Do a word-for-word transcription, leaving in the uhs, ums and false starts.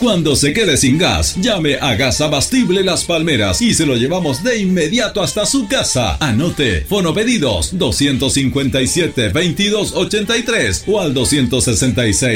Cuando se quede sin gas, llame a Gas Abastible Las Palmeras y se lo llevamos de inmediato hasta su casa. Anote, fonopedidos dos cinco siete, veintidós ochenta y tres o al dos sesenta y seis